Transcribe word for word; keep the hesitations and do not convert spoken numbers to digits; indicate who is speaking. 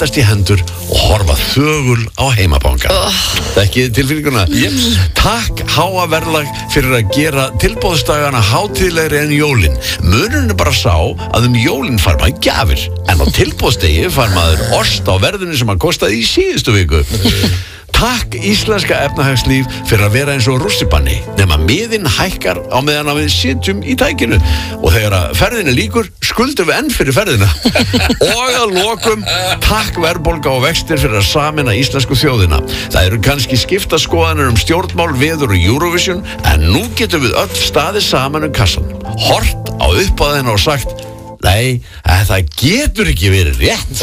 Speaker 1: hendast í hendur og horfa þögul á heimabanga. Oh. Þekki tilfinninguna? Yep. Takk háa verðlag fyrir að gera tilboðsdagana hátíðlegri en jólin. Munurinn er bara sá að um jólin fær maður gjafir, en á tilboðsdegi fær maður ost á verðinu sem að kostaði í síðustu viku. Takk íslenska efnahagslíf fyrir að vera eins og rússibanni, nema miðinn hækkar á meðan að við sitjum í tækinu. Og þegar að ferðinni líkur, skuldum við enn fyrir ferðina. Og að lokum, takk verðbólga og vextir fyrir að sameina íslensku þjóðina. Það eru kannski skipta skoðanir um stjórnmál, veður og Eurovision, en nú getum við öll staðið saman um kassan. Hort á uppáðina og sagt, nei, það getur ekki verið rétt.